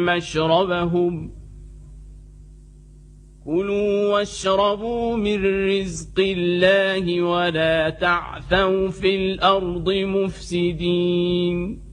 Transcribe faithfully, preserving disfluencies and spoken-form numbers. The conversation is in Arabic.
مشربهم كلوا واشربوا من رزق الله ولا تعثوا في الأرض مفسدين